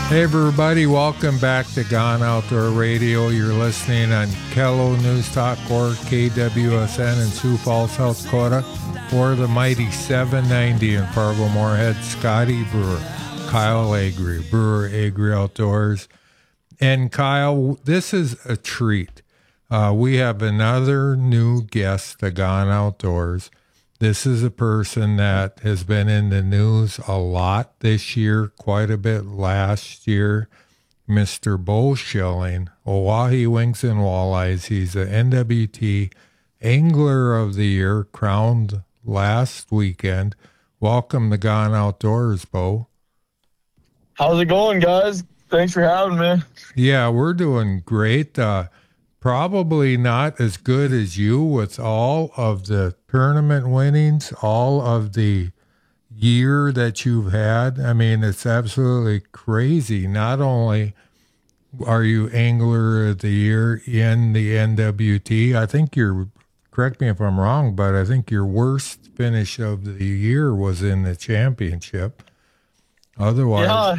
Hey everybody, welcome back to Gone Outdoor Radio. You're listening on Kello News Talk or KWSN in Sioux Falls, South Dakota, or the mighty 790 in Fargo-Moorhead. Scotty Brewer, Kyle Agri, Brewer Agri Outdoors. And Kyle, this is a treat. We have another new guest to Gone Outdoors. This is a person that has been in the news a lot this year, quite a bit last year. Mr. Bo Schilling, Oahe Wings and Walleyes. He's the NWT Angler of the Year, crowned last weekend. Welcome to Gone Outdoors, Bo. How's it going, guys? Thanks for having me. Yeah, we're doing great. Probably not as good as you with all of the tournament winnings, all of the year that you've had. I mean, it's absolutely crazy. Not only are you Angler of the Year in the NWT, I think correct me if I'm wrong, but I think your worst finish of the year was in the championship. Otherwise,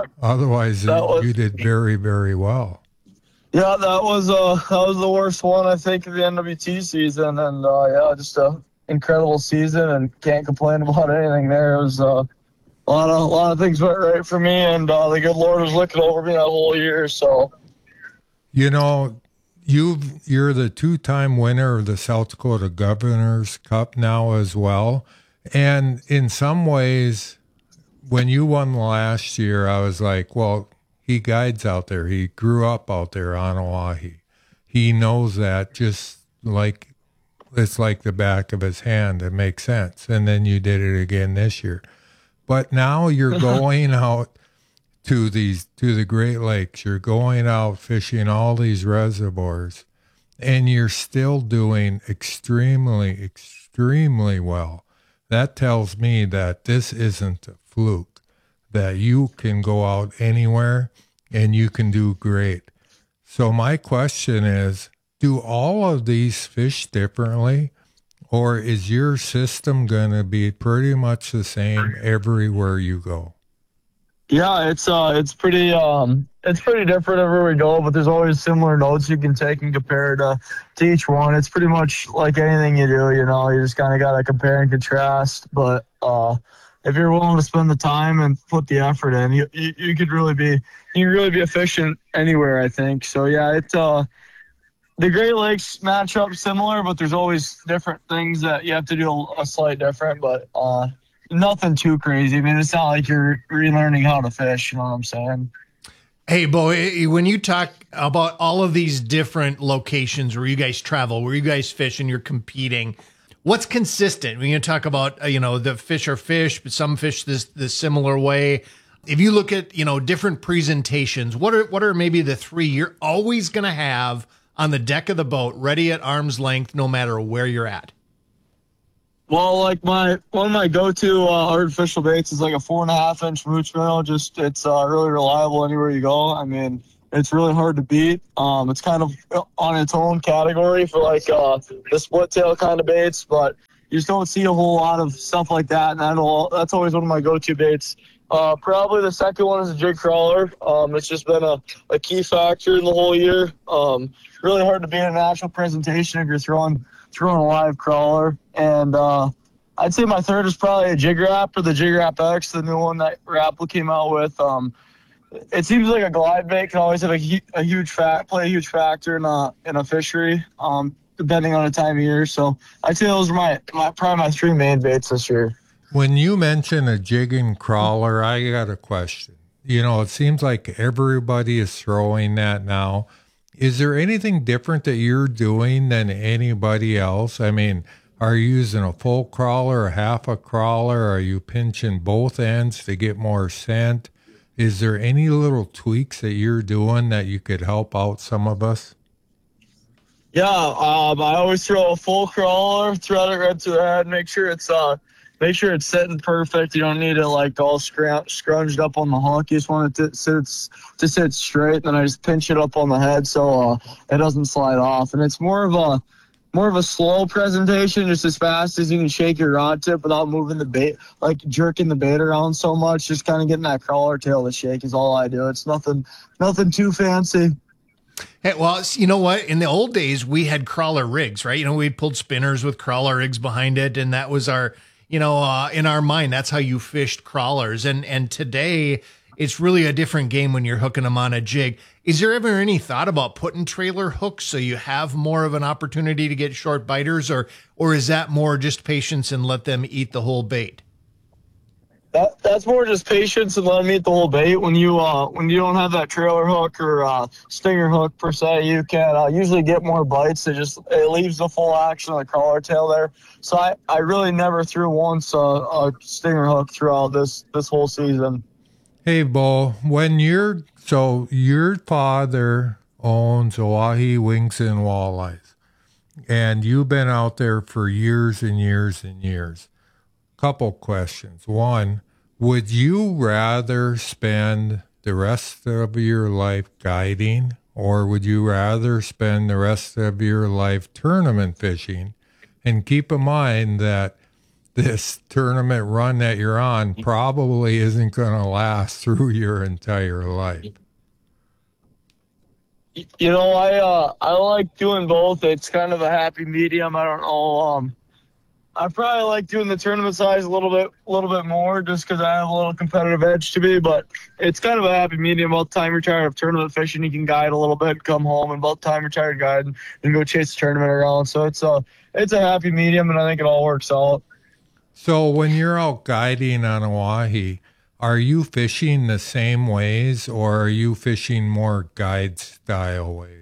you did very, very well. Yeah, that was the worst one, I think, of the NWT season, and just a incredible season, and can't complain about anything there. It was a lot of things went right for me, and the good Lord was looking over me that whole year. So, you know, you're the two-time winner of the South Dakota Governor's Cup now as well, and in some ways, when you won last year, I was like, well, he guides out there. He grew up out there on Oahe. He knows that just like it's like the back of his hand. It makes sense. And then you did it again this year. But now you're going out to the Great Lakes. You're going out fishing all these reservoirs, and you're still doing extremely, extremely well. That tells me that this isn't a fluke, that you can go out anywhere and you can do great. So my question is, do all of these fish differently, or is your system going to be pretty much the same everywhere you go? Yeah, it's pretty different everywhere we go, but there's always similar notes you can take and compare to each one. It's pretty much like anything you do, you know, you just kind of got to compare and contrast, but if you're willing to spend the time and put the effort in, you could really be efficient anywhere, I think. So yeah, the Great Lakes match up similar, but there's always different things that you have to do a slight different, but nothing too crazy. I mean, it's not like you're relearning how to fish, you know what I'm saying? Hey, Bo, when you talk about all of these different locations where you guys travel, where you guys fish and you're competing, what's consistent? When you talk about, the fish are fish, but some fish this similar way. If you look at, different presentations, what are maybe the three you're always going to have on the deck of the boat, ready at arm's length, no matter where you're at? Well, like one of my go-to artificial baits is like a 4.5-inch mooch minnow. It's really reliable anywhere you go. I mean, it's really hard to beat. It's kind of on its own category for like the split tail kind of baits, but you just don't see a whole lot of stuff like that. And that's always one of my go-to baits. Probably the second one is a jig crawler. It's just been a key factor in the whole year. Really hard to beat a natural presentation if you're throwing a live crawler. And I'd say my third is probably a Jig Wrap, or the Jig Wrap X, the new one that Rapala came out with. It seems like a glide bait can always have a huge factor in a fishery, depending on the time of year. So I'd say those are probably my three main baits this year. When you mention a jigging crawler, I got a question. It seems like everybody is throwing that now. Is there anything different that you're doing than anybody else? I mean, are you using a full crawler, a half a crawler? Are you pinching both ends to get more scent? Is there any little tweaks that you're doing that you could help out some of us? Yeah, I always throw a full crawler, thread it right to the head, make sure it's sitting perfect. You don't need it like all scrunched up on the hook. You just want it to sit straight. Then I just pinch it up on the head so it doesn't slide off. And it's more of more of a slow presentation, just as fast as you can shake your rod tip without moving the bait, like jerking the bait around so much. Just kind of getting that crawler tail to shake is all I do. It's nothing too fancy. Hey, well, you know what? In the old days, we had crawler rigs, right? We pulled spinners with crawler rigs behind it, and that was our, in our mind, that's how you fished crawlers. And today, it's really a different game when you're hooking them on a jig. Is there ever any thought about putting trailer hooks so you have more of an opportunity to get short biters, or is that more just patience and let them eat the whole bait? That's more just patience and letting them eat the whole bait. When you don't have that trailer hook or stinger hook per se, you can usually get more bites. It leaves the full action of the crawler tail there. So I really never threw once a stinger hook throughout this whole season. Hey, Bo, your father owns Oahe Wings and Walleyes, and you've been out there for years and years and years. Couple questions. One, would you rather spend the rest of your life guiding, or would you rather spend the rest of your life tournament fishing? And keep in mind that this tournament run that you're on probably isn't going to last through your entire life. I like doing both. It's kind of a happy medium. I don't know. I probably like doing the tournament size a little bit more just because I have a little competitive edge to me, but it's kind of a happy medium. About the time you're tired of tournament fishing, you can guide a little bit, come home, and about the time you're tired of guiding, and go chase the tournament around. So it's a happy medium, and I think it all works out. So when you're out guiding on Oahe, are you fishing the same ways, or are you fishing more guide style ways?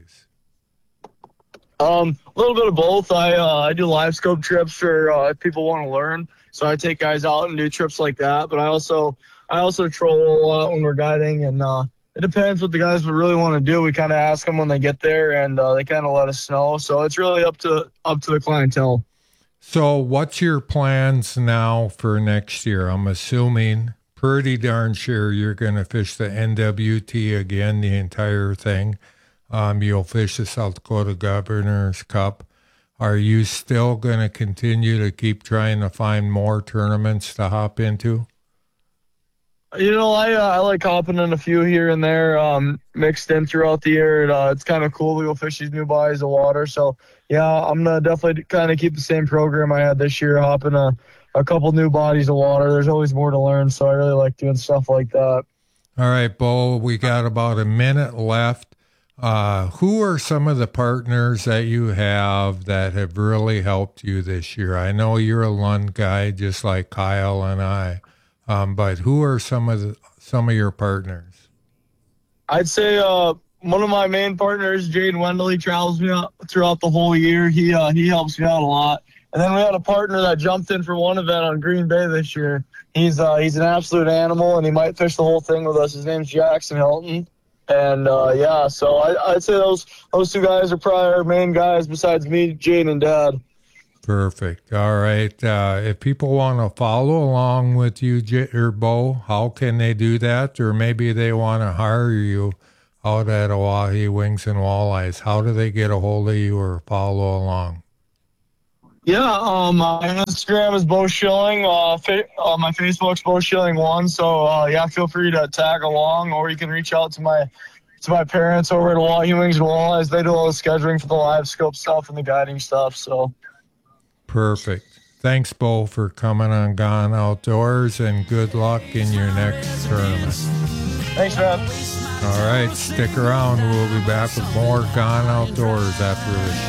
A little bit of both. I do live scope trips for if people want to learn. So I take guys out and do trips like that. But I also troll a lot when we're guiding, and it depends what the guys would really want to do. We kind of ask them when they get there, and they kind of let us know. So it's really up to the clientele. So what's your plans now for next year? I'm assuming pretty darn sure you're going to fish the NWT again, the entire thing. You'll fish the South Dakota Governor's Cup. Are you still going to continue to keep trying to find more tournaments to hop into? I like hopping in a few here and there, mixed in throughout the year. It's kind of cool to go fish these new bodies of water. So, yeah, I'm going to definitely kind of keep the same program I had this year, hopping a couple new bodies of water. There's always more to learn, so I really like doing stuff like that. All right, Bo, we got about a minute left. Who are some of the partners that you have that have really helped you this year? I know you're a Lund guy, just like Kyle and I, but who are some of your partners? I'd say one of my main partners, Jaden Wendell, he travels me out throughout the whole year. He helps me out a lot. And then we had a partner that jumped in for one event on Green Bay this year. He's an absolute animal, and he might fish the whole thing with us. His name's Jackson Hilton. And, so I'd say those two guys are probably our main guys besides me, Jane, and Dad. Perfect. All right. If people want to follow along with you, Bo, how can they do that? Or maybe they want to hire you out at Oahe Wings and Walleyes. How do they get a hold of you or follow along? Yeah, my Instagram is Bo Schilling. My Facebook's Bo Schilling 1. So feel free to tag along, or you can reach out to my parents over at Oahe Wings and Walleyes. They do all the scheduling for the live scope stuff and the guiding stuff. So perfect. Thanks, Bo, for coming on Gone Outdoors, and good luck in your next tournament. Thanks, man. All right, stick around. We'll be back with more Gone Outdoors after this.